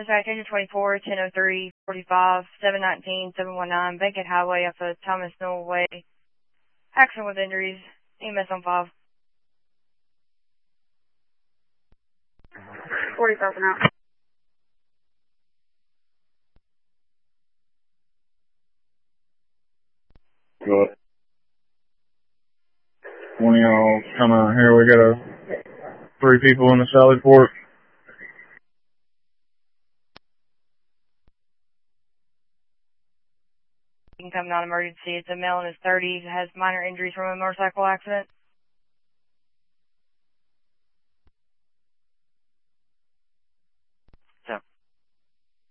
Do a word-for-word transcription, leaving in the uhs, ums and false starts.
dispatch, engine twenty-four, ten oh three, forty-five, seven nineteen, seven nineteen, Bankhead Highway off of Thomas Knoll Way. Accident with injuries, E M S on five. forty-five an hour. Good. One of y'all come out here. We got a, three people in the Sally Port. Income non-emergency. It's a male in his thirties. Has minor injuries from a motorcycle accident.